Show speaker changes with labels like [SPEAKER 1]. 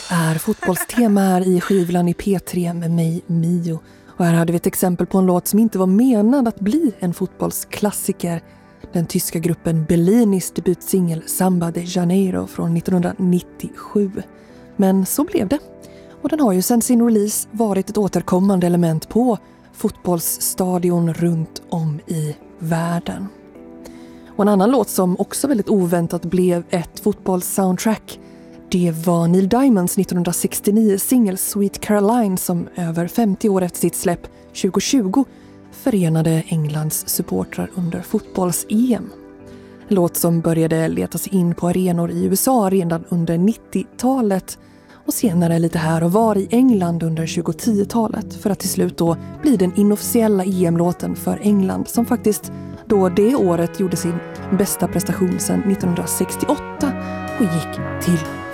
[SPEAKER 1] är fotbollstema här i Skivlan i P3 med mig, Mio. Och här hade vi ett exempel på en låt som inte var menad att bli en fotbollsklassiker. Den tyska gruppen Bellinis debutsingel Samba de Janeiro från 1997. Men så blev det. Och den har ju sedan sin release varit ett återkommande element på fotbollsstadion runt om i världen. Och en annan låt som också väldigt oväntat blev ett fotbollssoundtrack, det var Neil Diamonds 1969 singel Sweet Caroline som över 50 år efter sitt släpp 2020 förenade Englands supportrar under fotbolls-EM. En låt som började leta sig in på arenor i USA redan under 90-talet och senare lite här och var i England under 2010-talet för att till slut då bli den inofficiella EM-låten för England som faktiskt då det året gjorde sin bästa prestation sedan 1968 och gick till